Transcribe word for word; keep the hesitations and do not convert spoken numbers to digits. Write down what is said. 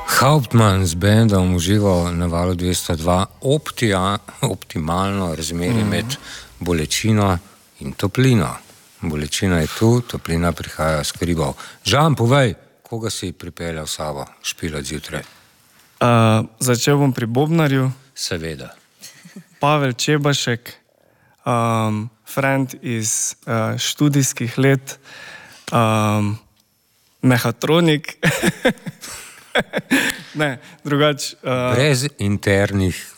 Hauptmann z bendom užival na valu dvesto dva optija, optimalno razmerje mm. med bolečino in toplino. Bolečina je tu, toplina prihaja s hribov. Žan, povej, koga si pripeljal v Savo špilat zjutraj? Uh, začel bom pri Bobnarju. Seveda. Pavel Čebašek, um, friend iz uh, študijskih let, um, mehatronik. Ne, drugač... Uh, Brez internih